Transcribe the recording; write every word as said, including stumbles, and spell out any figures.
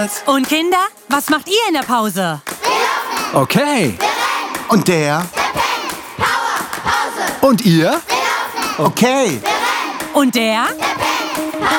was? Und Kinder, was macht ihr in der Pause? Okay. Und der? Und ihr? Okay. Und der? Der